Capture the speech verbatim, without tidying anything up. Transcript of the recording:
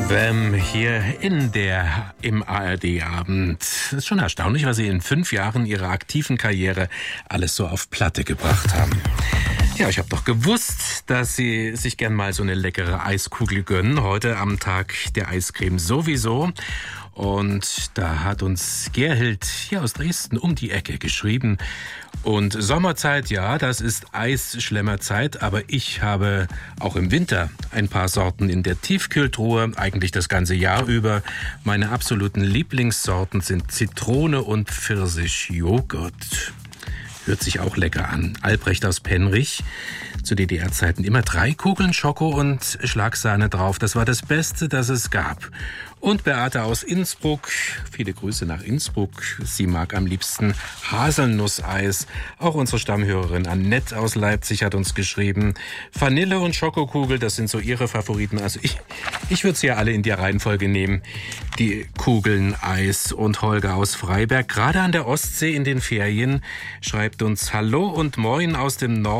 Wham! Hier in der, im A R D-Abend. Es ist schon erstaunlich, was Sie in fünf Jahren Ihrer aktiven Karriere alles so auf Platte gebracht haben. Ja, ich habe doch gewusst, dass Sie sich gern mal so eine leckere Eiskugel gönnen. Heute am Tag der Eiscreme sowieso. Und da hat uns Gerhild hier aus Dresden um die Ecke geschrieben. Und Sommerzeit, ja, das ist Eisschlemmerzeit, aber ich habe auch im Winter ein paar Sorten in der Tiefkühltruhe, eigentlich das ganze Jahr über. Meine absoluten Lieblingssorten sind Zitrone und Pfirsichjoghurt. Hört sich auch lecker an. Albrecht aus Penrich, zu D D R-Zeiten immer drei Kugeln Schoko und Schlagsahne drauf. Das war das Beste, das es gab. Und Beate aus Innsbruck, viele Grüße nach Innsbruck. Sie mag am liebsten Haselnusseis. Auch unsere Stammhörerin Annette aus Leipzig hat uns geschrieben. Vanille und Schokokugel, das sind so ihre Favoriten. Also ich, ich würde sie ja alle in der Reihenfolge nehmen. Die Kugeln Eis. Und Holger aus Freiberg, gerade an der Ostsee in den Ferien, schreibt uns Hallo und Moin aus dem Norden.